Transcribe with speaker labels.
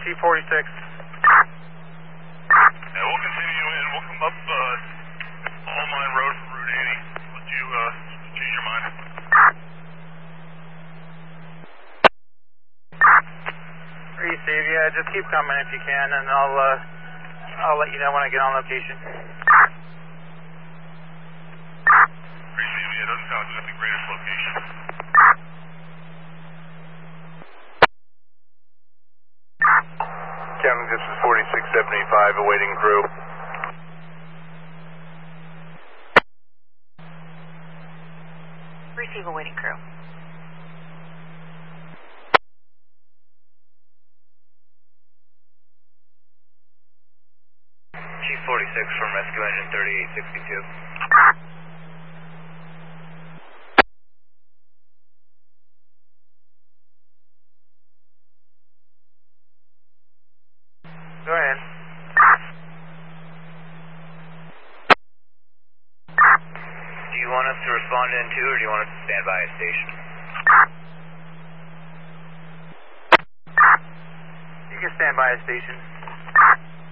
Speaker 1: T46.
Speaker 2: Yeah, we'll continue in. We'll come up All Mine Road from Route 80. Would you change your mind?
Speaker 1: Pretty safe, yeah. Just keep coming if you can, and I'll let you know when I get on location.
Speaker 2: Appreciate it. It doesn't sound like we got the greatest location.
Speaker 3: Captain, this is 4675, awaiting crew.
Speaker 4: Receive awaiting crew.
Speaker 5: Chief 46 from Rescue Engine 3862.
Speaker 1: Go ahead.
Speaker 5: Do you want us to respond in two, or do you want us to stand by a station?
Speaker 1: You can stand by a station.